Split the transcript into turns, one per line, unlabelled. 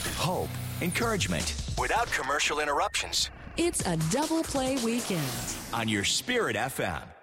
hope, encouragement, without commercial interruptions.
It's a double play weekend
On your Spirit FM.